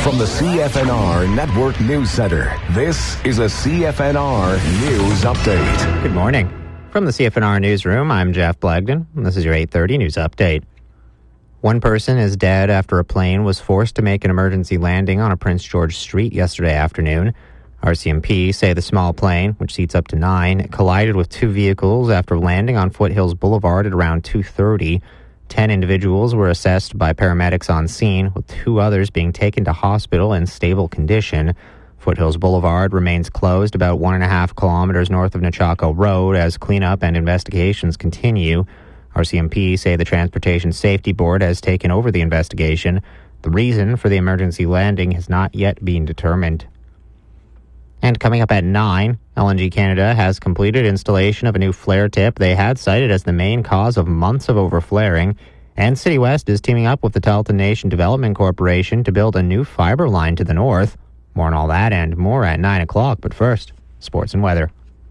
From the CFNR Network News Center, this is a CFNR News Update. Good morning. From the CFNR Newsroom, I'm Jeff Blagden, and this is your 8:30 News Update. One person is dead after a plane was forced to make an emergency landing on a Prince George Street yesterday afternoon. RCMP say the small plane, which seats up to 9, collided with two vehicles after landing on Foothills Boulevard at around 2:30. 10 individuals were assessed by paramedics on scene, with 2 others being taken to hospital in stable condition. Foothills Boulevard remains closed about 1.5 kilometers north of Nechako Road as cleanup and investigations continue. RCMP say the Transportation Safety Board has taken over the investigation. The reason for the emergency landing has not yet been determined. And coming up at 9, LNG Canada has completed installation of a new flare tip they had cited as the main cause of months of overflaring. And City West is teaming up with the Tahltan Nation Development Corporation to build a new fiber line to the north. More on all that and more at 9 o'clock. But first, sports and weather.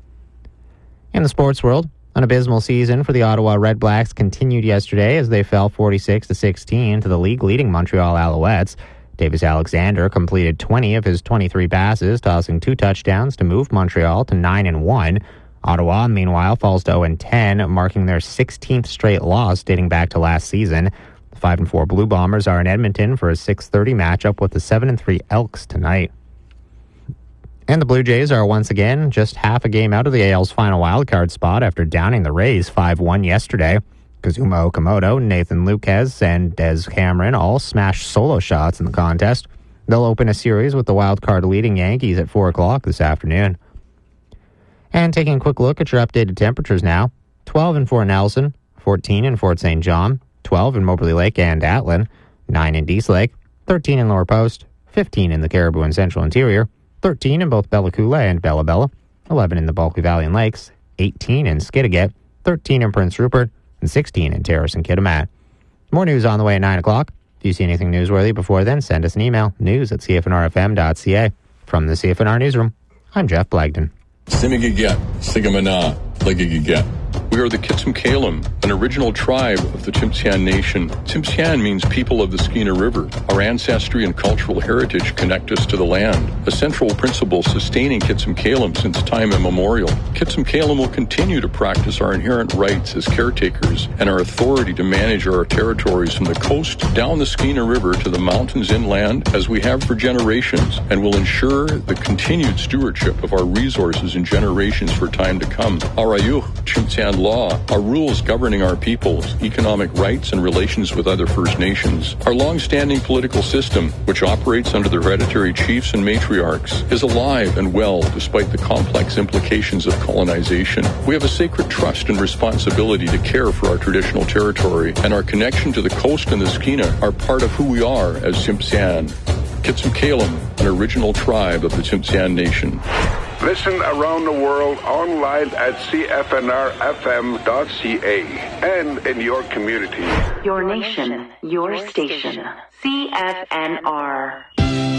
In the sports world, an abysmal season for the Ottawa Red Blacks continued yesterday as they fell 46-16 to the league-leading Montreal Alouettes. Davis Alexander completed 20 of his 23 passes, tossing 2 touchdowns to move Montreal to 9-1. Ottawa, meanwhile, falls to 0-10, marking their 16th straight loss dating back to last season. The 5-4 Blue Bombers are in Edmonton for a 6:30 matchup with the 7-3 Elks tonight. And the Blue Jays are once again just half a game out of the AL's final wildcard spot after downing the Rays 5-1 yesterday. Kazuma Okamoto, Nathan Lukes, and Des Cameron all smashed solo shots in the contest. They'll open a series with the wildcard leading Yankees at 4 o'clock this afternoon. And taking a quick look at your updated temperatures now. 12 in Fort Nelson, 14 in Fort St. John, 12 in Moberly Lake and Atlin, 9 in Dease Lake, 13 in Lower Post, 15 in the Caribou and Central Interior, 13 in both Bella Coola and Bella Bella, 11 in the Bulkley Valley and Lakes, 18 in Skidegate, 13 in Prince Rupert, and 16 in Terrace and Kitimat. More news on the way at 9 o'clock. If you see anything newsworthy before then, send us an email, news@cfnrfm.ca. From the CFNR Newsroom, I'm Jeff Blagden. Simigiget, Sigamana, Ligigiget. We are the Kitsum-Kalem, an original tribe of the Tsimshian Nation. Tsimshian means people of the Skeena River. Our ancestry and cultural heritage connect us to the land, a central principle sustaining Kitsum-Kalem since time immemorial. Kitsum-Kalem will continue to practice our inherent rights as caretakers and our authority to manage our territories from the coast down the Skeena River to the mountains inland as we have for generations, and will ensure the continued stewardship of our resources in generations for time to come. Our Ayuh, Tsimshian law, our rules governing our peoples, economic rights, and relations with other First Nations. Our long-standing political system, which operates under the hereditary chiefs and matriarchs, is alive and well despite the complex implications of colonization. We have a sacred trust and responsibility to care for our traditional territory, and our connection to the coast and the Skeena are part of who we are as Tsimshian. Kitsum-Kalem, an original tribe of the Tsimshian Nation. Listen around the world online at cfnrfm.ca and in your community. Your nation, your station. CFNR.